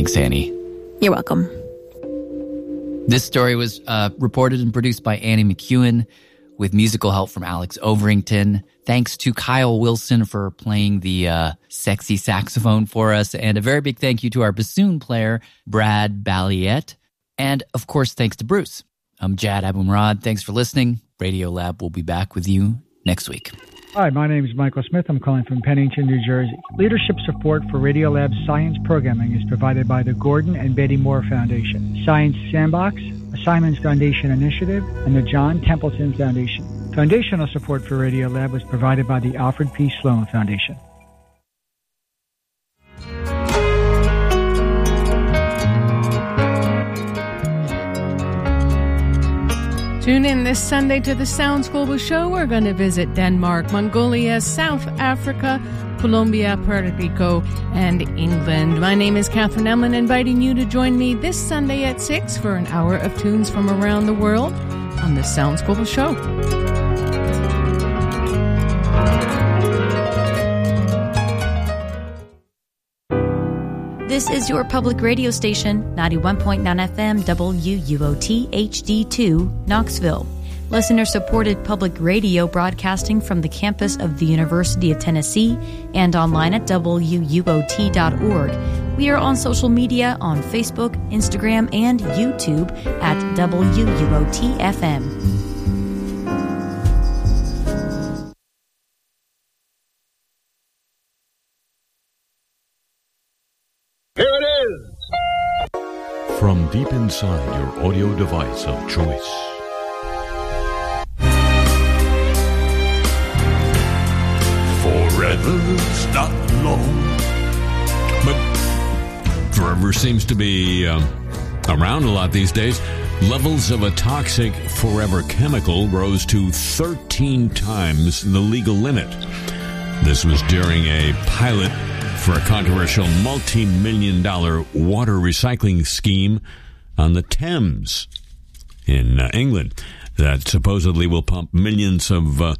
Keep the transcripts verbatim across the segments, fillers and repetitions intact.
Thanks, Annie. You're welcome. This story was uh, reported and produced by Annie McEwen with musical help from Alex Overington. Thanks to Kyle Wilson for playing the uh, sexy saxophone for us. And a very big thank you to our bassoon player, Brad Balliet. And, of course, thanks to Bruce. I'm Jad Abumrad. Thanks for listening. Radiolab will be back with you next week. Hi, my name is Michael Smith. I'm calling from Pennington, New Jersey. Leadership support for Radiolab's science programming is provided by the Gordon and Betty Moore Foundation, Science Sandbox, a Simons Foundation initiative, and the John Templeton Foundation. Foundational support for Radiolab was provided by the Alfred P. Sloan Foundation. Tune in this Sunday to the Sounds Global Show. We're going to visit Denmark, Mongolia, South Africa, Colombia, Puerto Rico, and England. My name is Catherine Emlin, inviting you to join me this Sunday at six for an hour of tunes from around the world on the Sounds Global Show. This is your public radio station, ninety-one point nine F M W U O T H D two, Knoxville. Listener-supported public radio broadcasting from the campus of the University of Tennessee and online at W U O T dot org. We are on social media on Facebook, Instagram, and YouTube at W U O T F M. From deep inside your audio device of choice. Forever's not long. But forever seems to be um, around a lot these days. Levels of a toxic forever chemical rose to thirteen times the legal limit. This was during a pilot for a controversial multi-million dollar water recycling scheme on the Thames in uh, England that supposedly will pump millions of uh,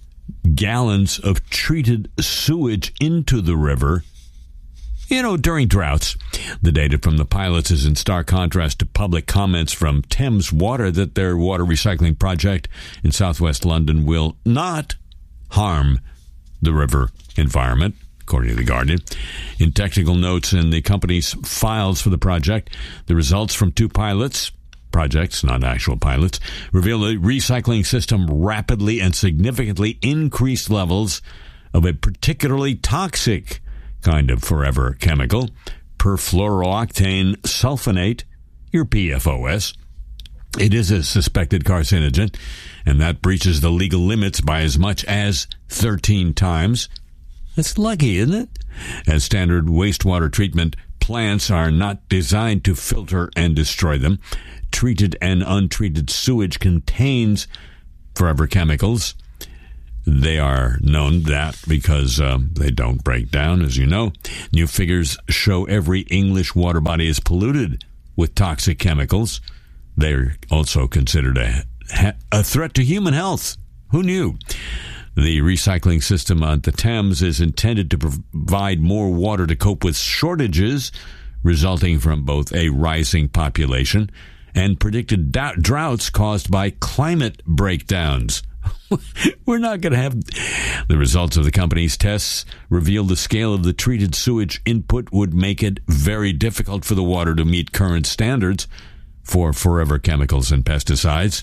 gallons of treated sewage into the river, you know, during droughts. The data from the pilots is in stark contrast to public comments from Thames Water that their water recycling project in southwest London will not harm the river environment, according to The Guardian. In technical notes in the company's files for the project, the results from two pilots, projects, not actual pilots, reveal the recycling system rapidly and significantly increased levels of a particularly toxic kind of forever chemical, perfluorooctane sulfonate, your P F O S. It is a suspected carcinogen, and that breaches the legal limits by as much as thirteen times. That's lucky, isn't it? As standard wastewater treatment plants are not designed to filter and destroy them. Treated and untreated sewage contains forever chemicals. They are known that because um, they don't break down, as you know. New figures show every English water body is polluted with toxic chemicals. They're also considered a, a threat to human health. Who knew? The recycling system on the Thames is intended to provide more water to cope with shortages resulting from both a rising population and predicted da- droughts caused by climate breakdowns. We're not going to have... The results of the company's tests reveal the scale of the treated sewage input would make it very difficult for the water to meet current standards for forever chemicals and pesticides.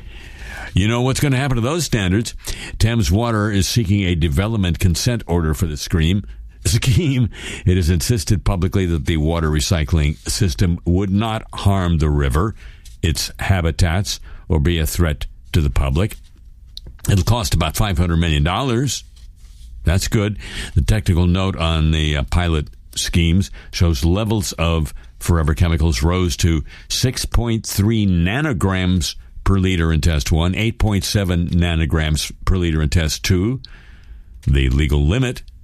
You know what's going to happen to those standards? Thames Water is seeking a development consent order for the scheme. Scheme. It has insisted publicly that the water recycling system would not harm the river, its habitats, or be a threat to the public. It'll cost about five hundred million dollars. That's good. The technical note on the uh, pilot schemes shows levels of forever chemicals rose to six point three nanograms per liter in test one, eight point seven nanograms per liter in test two. The legal limit, zero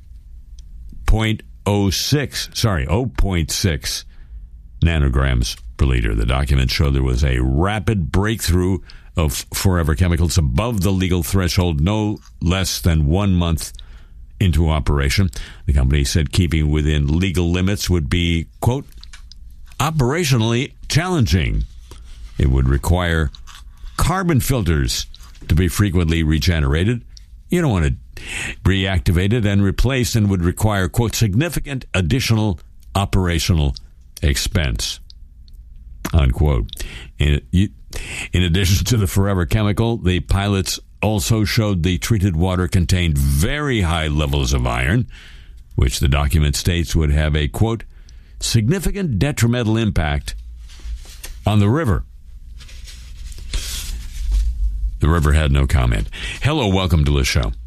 point zero six, sorry, zero point six nanograms per liter. The documents show there was a rapid breakthrough of forever chemicals above the legal threshold no less than one month into operation. The company said keeping within legal limits would be, quote, operationally challenging. It would require carbon filters to be frequently regenerated. You don't want to reactivate it and replace, and would require, quote, significant additional operational expense, unquote. In, in addition to the forever chemical, the pilots also showed the treated water contained very high levels of iron, which the document states would have a, quote, significant detrimental impact on the river. The river had no comment. Hello, welcome to the show.